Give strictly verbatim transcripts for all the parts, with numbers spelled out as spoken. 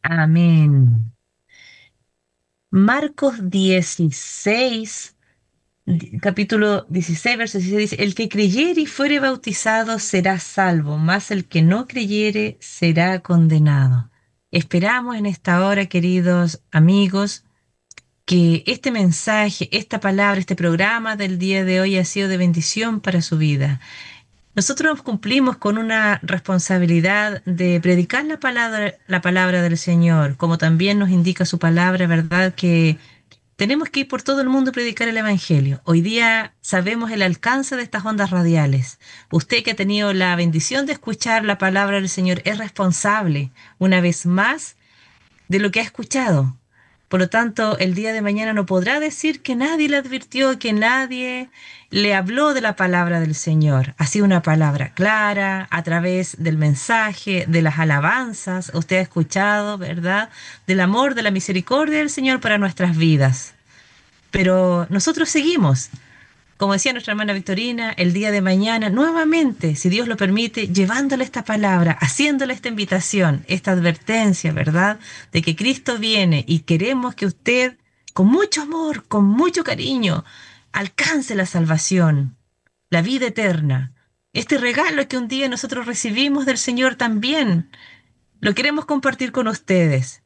Amén. Marcos dieciséis, di- capítulo dieciséis, verso dieciséis dice, el que creyere y fuere bautizado será salvo, mas el que no creyere será condenado. Esperamos en esta hora, queridos amigos, que este mensaje, esta palabra, este programa del día de hoy ha sido de bendición para su vida. Nosotros cumplimos con una responsabilidad de predicar la palabra, la palabra del Señor, como también nos indica su palabra, ¿verdad? Que tenemos que ir por todo el mundo y predicar el Evangelio. Hoy día sabemos el alcance de estas ondas radiales. Usted que ha tenido la bendición de escuchar la palabra del Señor es responsable, una vez más, de lo que ha escuchado. Por lo tanto, el día de mañana no podrá decir que nadie le advirtió, que nadie le habló de la palabra del Señor. Ha sido una palabra clara a través del mensaje, de las alabanzas. Usted ha escuchado, ¿verdad? Del amor, de la misericordia del Señor para nuestras vidas. Pero nosotros seguimos. Como decía nuestra hermana Victorina, el día de mañana, nuevamente, si Dios lo permite, llevándole esta palabra, haciéndole esta invitación, esta advertencia, ¿verdad? De que Cristo viene y queremos que usted, con mucho amor, con mucho cariño, alcance la salvación, la vida eterna. Este regalo que un día nosotros recibimos del Señor también, lo queremos compartir con ustedes.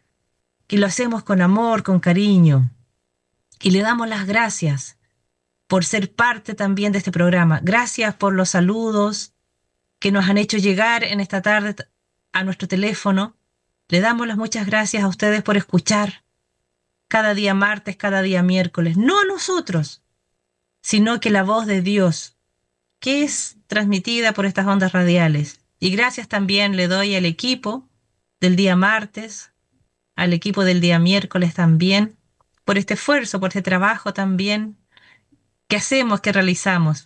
Y lo hacemos con amor, con cariño. Y le damos las gracias por ser parte también de este programa. Gracias por los saludos que nos han hecho llegar en esta tarde a nuestro teléfono. Le damos las muchas gracias a ustedes por escuchar cada día martes, cada día miércoles. No a nosotros, sino que la voz de Dios, que es transmitida por estas ondas radiales. Y gracias también le doy al equipo del día martes, al equipo del día miércoles también, por este esfuerzo, por este trabajo también que hacemos, que realizamos.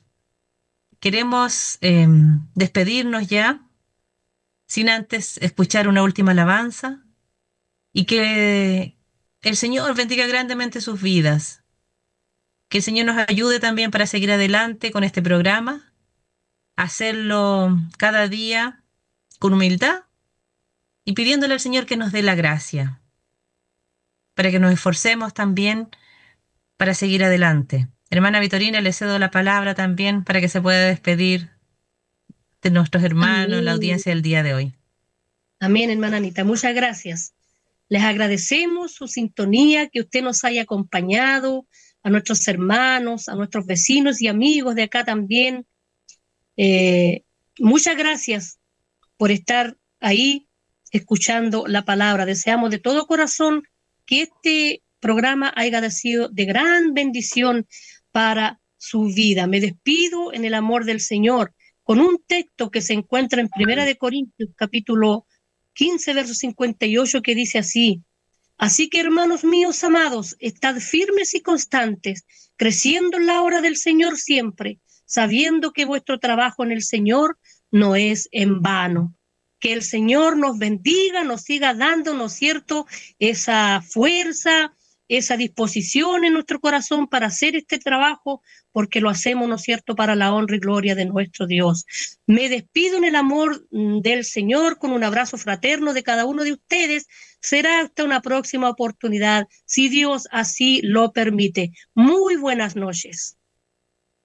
Queremos eh, despedirnos ya, sin antes escuchar una última alabanza y que el Señor bendiga grandemente sus vidas, que el Señor nos ayude también para seguir adelante con este programa, hacerlo cada día con humildad y pidiéndole al Señor que nos dé la gracia, para que nos esforcemos también para seguir adelante. Hermana Vitorina, le cedo la palabra también para que se pueda despedir de nuestros hermanos, la Amén. audiencia del día de hoy. Amén, hermana Anita. Muchas gracias. Les agradecemos su sintonía, que usted nos haya acompañado, a nuestros hermanos, a nuestros vecinos y amigos de acá también. Eh, Muchas gracias por estar ahí escuchando la palabra. Deseamos de todo corazón que este programa haya sido de gran bendición para su vida. Me despido en el amor del Señor con un texto que se encuentra en Primera de Corintios, capítulo quince, verso cincuenta y ocho, que dice así: así que, hermanos míos amados, estad firmes y constantes, creciendo en la obra del Señor siempre, sabiendo que vuestro trabajo en el Señor no es en vano. Que el Señor nos bendiga, nos siga dando, ¿no es cierto?, esa fuerza, esa disposición en nuestro corazón para hacer este trabajo, porque lo hacemos, ¿no es cierto?, para la honra y gloria de nuestro Dios. Me despido en el amor del Señor con un abrazo fraterno de cada uno de ustedes. Será hasta una próxima oportunidad, si Dios así lo permite. Muy buenas noches.